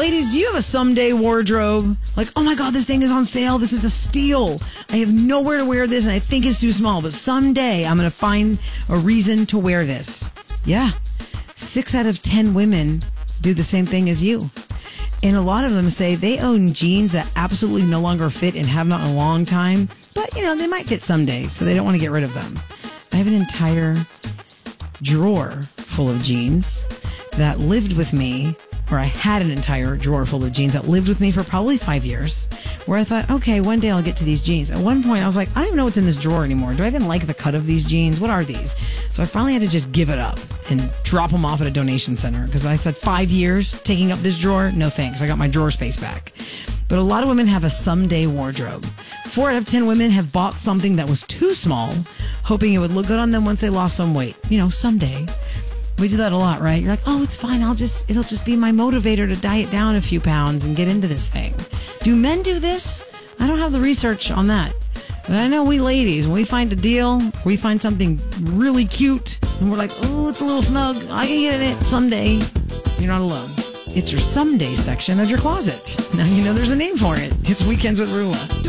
Ladies, do you have a someday wardrobe? Like, oh my God, this thing is on sale. This is a steal. I have nowhere to wear this and I think it's too small, but someday I'm going to find a reason to wear this. Yeah. 6 out of 10 women do the same thing as you. And a lot of them say they own jeans that absolutely no longer fit and have not in a long time, but they might fit someday, so they don't want to get rid of them. I have an entire drawer full of jeans that lived with me, or I had an entire drawer full of jeans that lived with me for probably 5 years, where I thought, okay, one day I'll get to these jeans. At one point I was like, I don't even know what's in this drawer anymore. Do I even like the cut of these jeans? What are these? So I finally had to just give it up and drop them off at a donation center, because I said 5 years taking up this drawer? No thanks. I got my drawer space back. But a lot of women have a someday wardrobe. 4 out of 10 women have bought something that was too small, hoping it would look good on them once they lost some weight. Someday. We do that a lot, right? You're like, oh, it's fine. It'll just be my motivator to diet down a few pounds and get into this thing. Do men do this? I don't have the research on that. But I know we ladies, when we find a deal, we find something really cute, and we're like, oh, it's a little snug. I can get in it someday. You're not alone. It's your someday section of your closet. Now you know there's a name for it. It's Weekends with Rula.